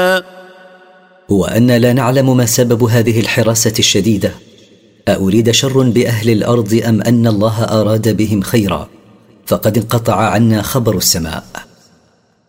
هو أن لا نعلم ما سبب هذه الحراسة الشديدة، أأريد شر بأهل الأرض أم أن الله أراد بهم خيرا، فقد انقطع عنا خبر السماء.